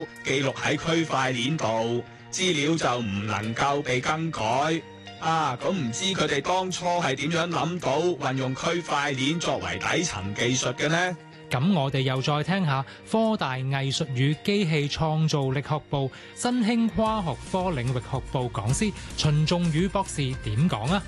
記錄喺區塊鏈度，資料就唔能夠被更改。咁唔知佢哋當初係點樣諗到運用區塊鏈作為底層技術嘅呢？ 咁我哋又再聽下科大藝術與機器創造力學部新興跨學科領域學部講師秦仲宇博士點講啊？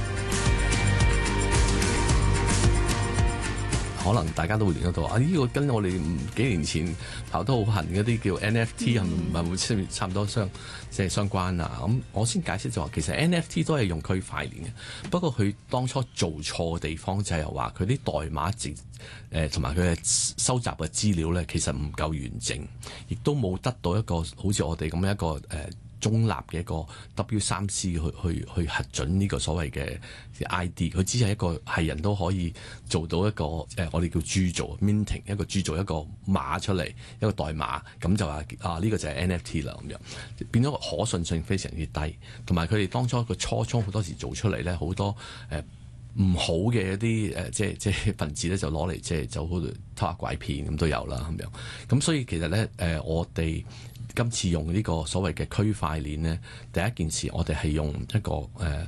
可能大家都會聯想到呢個跟我哋幾年前跑得好痕嗰啲叫 NFT 係咪會差唔多相關啊？咁我先解釋就話，其實 NFT 都係用區塊鏈嘅，不過佢當初做錯嘅地方就係話佢啲代碼值同埋佢嘅收集嘅資料咧，其實唔夠完整，亦都冇得到一個好似我哋咁樣一個中立嘅一個 W3C 去核准呢個所謂嘅 ID， 佢只係一個係人都可以做到一個我哋叫鑄造 minting 一個鑄造一個碼出嚟，一個代碼，咁就話呢個就係 NFT 啦，咁樣變咗可信性非常之低，同埋佢哋當初個初衷好多時做出嚟咧，好多唔好嘅一啲即係分子咧就攞嚟即係就好似偷呃拐騙咁都有啦，咁樣咁所以其實咧我哋今次用呢個所謂嘅區塊鏈咧，第一件事我哋係用一個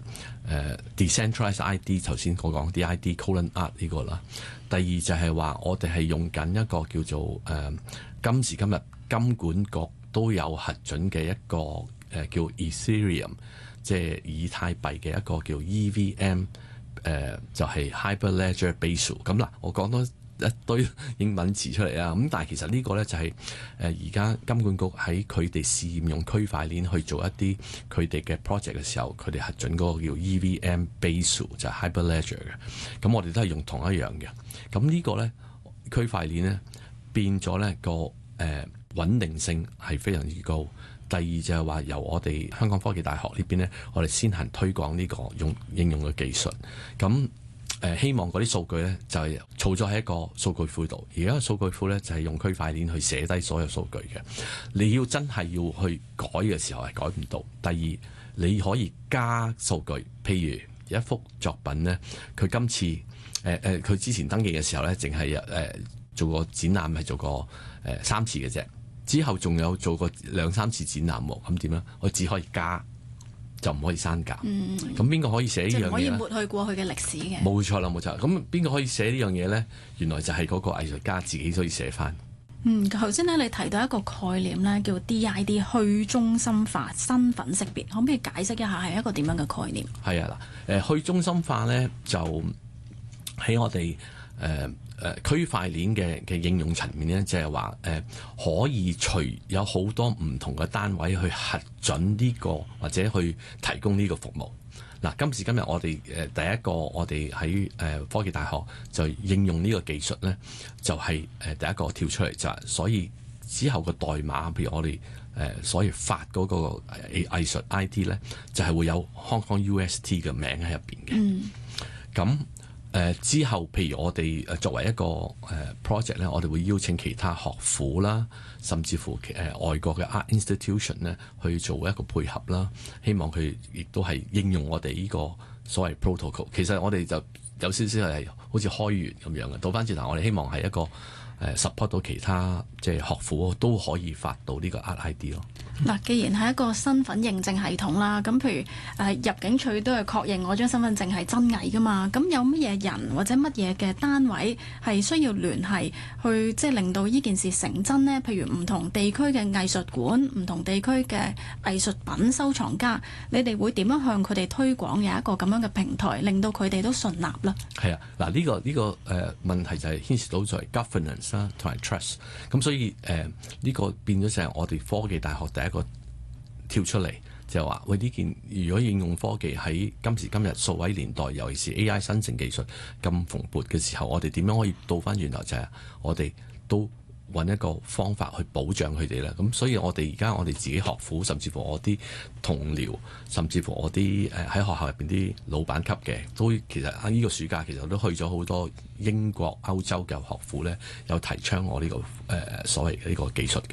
decentralized ID， 頭先我講啲 ID colon art 呢個啦。第二就係話我哋係用緊一個叫做今時今日金管局都有核准嘅一個叫 Ethereum， 即係以太幣嘅一個叫 EVM， 就係 Hyperledger Basel。咁嗱，我講多一堆英文詞出嚟啊！咁但係其實呢個咧就係而家金管局喺佢哋試驗用區塊鏈去做一啲佢哋嘅 project 嘅時候，佢哋核准嗰個叫 EVM Basel 就係 Hyperledger 嘅。咁我哋都係用同一樣嘅。咁呢個咧區塊鏈咧變咗咧個穩定性係非常之高。第二就係話由我哋香港科技大學呢邊咧，我哋先行推廣呢個應用嘅技術。咁希望嗰啲數據咧就係儲咗喺一個數據庫度，而家個數據庫咧就係用區塊鏈去寫低所有數據嘅。你要真係要去改嘅時候係改唔到。第二，你可以加數據，譬如一幅作品咧，佢今次佢之前登記嘅時候咧，淨係做個展覽係做過3次嘅啫，之後仲有做過2-3次展覽喎，咁點咧？我只可以加，就唔可以刪減。咁邊個可以寫呢樣嘢咧？ 即係唔可以抹去過去嘅歷史嘅。 冇錯啦，冇錯。咁邊個可以寫呢樣嘢咧？原來就係嗰個藝術家自己可以寫翻。 頭先咧你提到一個概念咧，叫 DID 去中心化身份識別，可唔可以解釋一下係一個點樣嘅概念？係啊，去中心化咧就喺我哋區塊鏈嘅應用層面咧，就係話可以有好多唔同嘅單位去核准呢個或者去提供呢個服務。嗱，今時今日我哋第一個我哋喺科技大學就應用呢個技術咧，就係第一個跳出嚟就係，所以之後個代碼，譬如我哋所以發嗰個藝術 ID 咧，就係會有 Hong Kong UST 嘅名喺入邊嘅。咁之後，譬如我哋作為一個project 咧，我哋會邀請其他學府啦，甚至乎外國嘅 art institution 咧去做一個配合啦，希望佢亦都係應用我哋呢個所謂 protocol。其實我哋就有少少係好似開源咁樣嘅。倒翻轉頭，我哋希望係一個support 到其他即係學府都可以發到呢個 art ID 咯。 嗱，既然係一個身份認證系統啦，咁譬如入境處都係確認我張身份證係真偽噶嘛，咁有乜嘢人或者乜嘢嘅單位係需要聯繫去即係令到呢件事成真呢？譬如唔同地區嘅藝術館、唔同地區嘅藝術品收藏家，你哋會點樣向佢哋推廣有一個咁樣嘅平台，令到佢哋都信納啦？係啊， 嗱呢個問題就係牽涉到在 governance 啦同埋 trust， 咁所以呢個變咗就係我哋科技大學第一個跳出嚟，就係話喂，呢件如果應用科技喺今時今日數位年代，尤其是 AI 生成技術咁蓬勃嘅時候，我哋點樣可以倒翻轉頭，就係我哋都揾一個方法去保障佢哋咧。咁所以我哋而家我哋自己學府，甚至乎我啲同僚，甚至乎我啲喺學校入邊啲老闆級嘅，都其實呢個暑假其實都去咗好多英國、歐洲嘅學府咧，有提倡我呢個所謂呢個技術嘅。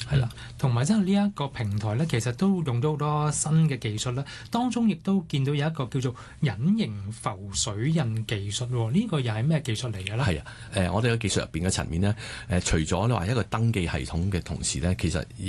係啦。 同埋即係呢一個平台咧，其實都用咗好多新嘅技術啦。當中亦都見到有一個叫做隱形浮水印技術喎，呢個又係咩技術嚟嘅咧？ 係啊，我哋嘅技術入邊嘅層面咧，除咗你話一個登記系統嘅同時咧，其實